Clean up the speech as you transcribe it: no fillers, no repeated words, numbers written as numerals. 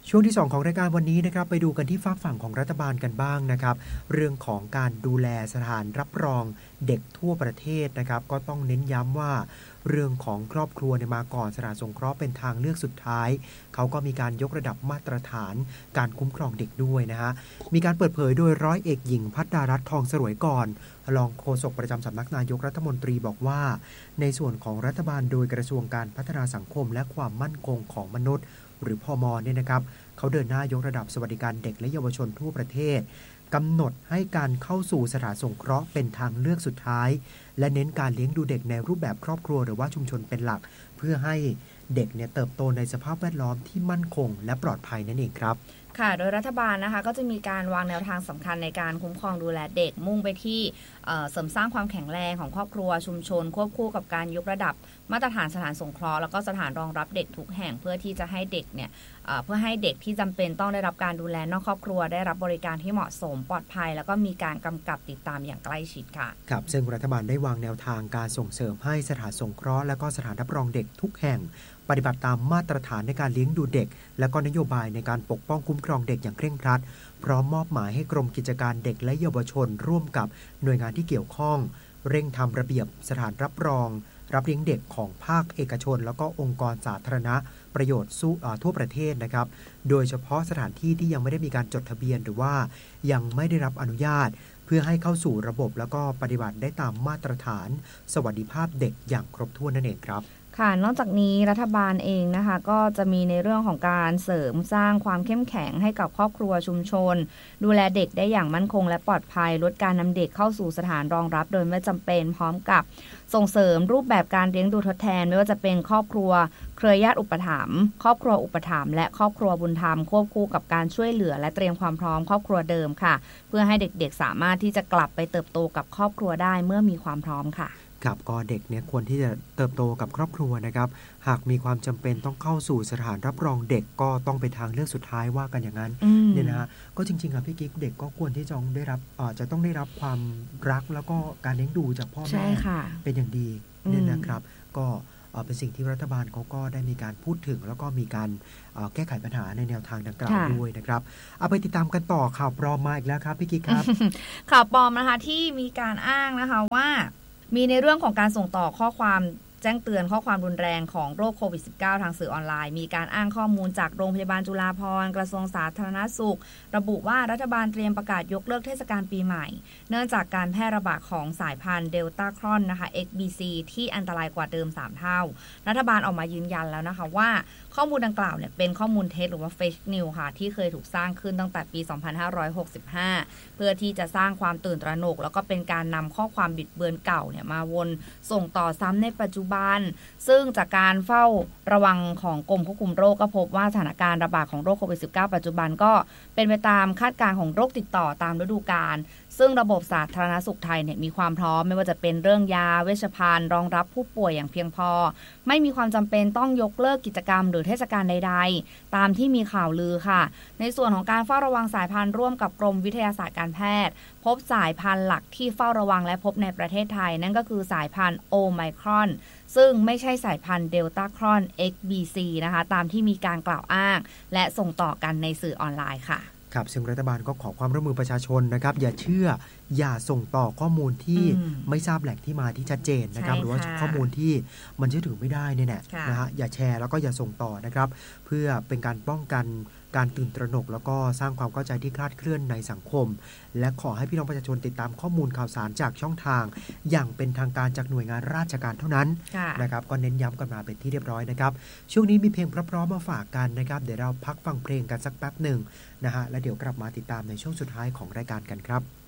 ช่วงที่2ของรายการวันนี้นะครับไปดูกันที่ฝากฝั่งของรัฐบาลกันบ้างนะครับเรื่องของการดูแลสถานรับรองเด็กทั่วประเทศนะครับก็ต้องเน้นย้ำว่าเรื่องของครอบครัวมาก่อนสถานสงเคราะห์เป็นทางเลือกสุดท้ายเขาก็มีการยกระดับมาตรฐานการคุ้มครองเด็กด้วยนะฮะมีการเปิดเผยโดยร้อยเอกหญิงภัทรารัตน์ทองสรวยก่อนรองโฆษกประจำสำนักนายกรัฐมนตรีบอกว่าในส่วนของรัฐบาลโดยกระทรวงการพัฒนาสังคมและความมั่นคงของมนุษย์หรือพม.เนี่ยนะครับเขาเดินหน้ายกระดับสวัสดิการเด็กและเยาวชนทั่วประเทศกำหนดให้การเข้าสู่สถานสงเคราะห์เป็นทางเลือกสุดท้ายและเน้นการเลี้ยงดูเด็กในรูปแบบครอบครัวหรือว่าชุมชนเป็นหลักเพื่อให้เด็กเติบโตในสภาพแวดล้อมที่มั่นคงและปลอดภัยนั่นเองครับค่ะโดยรัฐบาลนะคะก็จะมีการวางแนวทางสำคัญในการคุ้มครองดูแลเด็กมุ่งไปที่เสริมสร้างความแข็งแรงของครอบครัวชุมชนควบคู่กับการยกระดับมาตรฐานสถานสงเคราะห์แล้วก็สถานรองรับเด็กทุกแห่งเพื่อที่จะให้เด็กเพื่อให้เด็กที่จำเป็นต้องได้รับการดูแลนอกครอบครัวได้รับบริการที่เหมาะสมปลอดภัยแล้วก็มีการกำกับติดตามอย่างใกล้ชิดค่ะครับซึ่งรัฐบาลได้วางแนวทางการส่งเสริมให้สถานสงเคราะห์และก็สถานรับรองเด็กทุกแห่งปฏิบัติตามมาตรฐานในการเลี้ยงดูเด็กและก็นโยบายในการปกป้องคุ้มครองเด็กอย่างเคร่งครัดพร้อมมอบหมายให้กรมกิจการเด็กและเยาวชนร่วมกับหน่วยงานที่เกี่ยวข้องเร่งทำระเบียบสถานรับรองรับเลี้ยงเด็กของภาคเอกชนแล้วก็องค์กรสาธารณประโยชน์ทั่วประเทศนะครับโดยเฉพาะสถานที่ที่ยังไม่ได้มีการจดทะเบียนหรือว่ายังไม่ได้รับอนุญาตเพื่อให้เข้าสู่ระบบแล้วก็ปฏิบัติได้ตามมาตรฐานสวัสดิภาพเด็กอย่างครบถ้วนนั่นเองครับค่ะนอกจากนี้รัฐบาลเองนะคะก็จะมีในเรื่องของการเสริมสร้างความเข้มแข็งให้กับครอบครัวชุมชนดูแลเด็กได้อย่างมั่นคงและปลอดภัยลดการนำเด็กเข้าสู่สถานรองรับโดยไม่จำเป็นพร้อมกับส่งเสริมรูปแบบการเลี้ยงดูทดแทนไม่ว่าจะเป็นครอบครัวเครือญาติอุปถัมภ์ครอบครัวอุปถัมภ์และครอบครัวบุญธรรมควบคู่กับการช่วยเหลือและเตรียมความพร้อมครอบครัวเดิมค่ะเพื่อให้เด็กๆสามารถที่จะกลับไปเติบโตกับครอบครัวได้เมื่อมีความพร้อมค่ะครับก็เด็กควรที่จะเติบโตกับครอบครัวนะครับหากมีความจำเป็นต้องเข้าสู่สถานรับรองเด็กก็ต้องเป็นทางเลือกสุดท้ายว่ากันอย่างนั้นเนี่ยนะฮะก็จริงๆครับพี่กิ๊กเด็กก็ควรที่จะได้รับจะต้องได้รับความรักแล้วก็การเลี้ยงดูจากพ่อแม่เป็นอย่างดีเนี่ยนะครับก็เป็นสิ่งที่รัฐบาลเขาก็ได้มีการพูดถึงแล้วก็มีการแก้ไขปัญหาในแนวทางดังกล่าวด้วยนะครับเอาไปติดตามกันต่อข่าวปลอมมาอีกแล้วครับพี่กิ๊กครับข่าวปลอมนะคะที่มีการอ้างนะคะว่ามีในเรื่องของการส่งต่อข้อความแจ้งเตือนข้อความรุนแรงของโรคโควิด -19 ทางสื่อออนไลน์มีการอ้างข้อมูลจากโรงพยาบาลจุฬาภรณ์กระทรวงสาธารณสุขระบุว่ารัฐบาลเตรียมประกาศยกเลิกเทศกาลปีใหม่เนื่องจากการแพร่ระบาดของสายพันธุ์เดลต้าครอนนะคะ XBC ที่อันตรายกว่าเดิม3เท่ารัฐบาลออกมายืนยันแล้วนะคะว่าข้อมูลดังกล่าวเนี่ยเป็นข้อมูลเท็จหรือว่า fake news ค่ะที่เคยถูกสร้างขึ้นตั้งแต่ปี 2565 เพื่อที่จะสร้างความตื่นตระหนกแล้วก็เป็นการนำข้อความบิดเบือนเก่าเนี่ยมาวนส่งต่อซ้ำในปัจจุบันซึ่งจากการเฝ้าระวังของกรมควบคุมโรคก็พบว่าสถานการณ์ระบาดของโรคโควิด -19 ปัจจุบันก็เป็นไปตามคาดการณ์ของโรคติดต่อตามฤดูกาลซึ่งระบบสาธารณสุขไทยเนี่ยมีความพร้อมไม่ว่าจะเป็นเรื่องยาเวชภัณฑ์รองรับผู้ป่วยอย่างเพียงพอไม่มีความจำเป็นต้องยกเลิกกิจกรรมหรือเทศกาลใดๆตามที่มีข่าวลือค่ะในส่วนของการเฝ้าระวังสายพันธุ์ร่วมกับกรมวิทยาศาสตร์การแพทย์พบสายพันธุ์หลักที่เฝ้าระวังและพบในประเทศไทยนั่นก็คือสายพันธุ์โอไมครอนซึ่งไม่ใช่สายพันธุ์เดลต้าครอน XBC นะคะตามที่มีการกล่าวอ้างและส่งต่อกันในสื่อออนไลน์ค่ะครับซึ่งรัฐบาลก็ขอความร่วมมือประชาชนนะครับอย่าเชื่ออย่าส่งต่อข้อมูลที่ไม่ทราบแหล่งที่มาที่ชัดเจนนะครับหรือว่าข้อมูลที่มันเชื่อถือไม่ได้เนี่ยนะฮะอย่าแชร์แล้วก็อย่าส่งต่อนะครับเพื่อเป็นการป้องกันการตื่นตระหนกแล้วก็สร้างความเข้าใจที่คลาดเคลื่อนในสังคมและขอให้พี่น้องประชาชนติดตามข้อมูลข่าวสารจากช่องทางอย่างเป็นทางการจากหน่วยงานราชการเท่านั้นนะครับก็เน้นย้ำกันมาเป็นที่เรียบร้อยนะครับช่วงนี้มีเพลงเพราะๆมาฝากกันนะครับเดี๋ยวเราพักฟังเพลงกันสักแป๊บหนึ่งนะฮะแล้วเดี๋ยวกลับมาติดตามในช่วงสุดท้ายของรายการกันครับ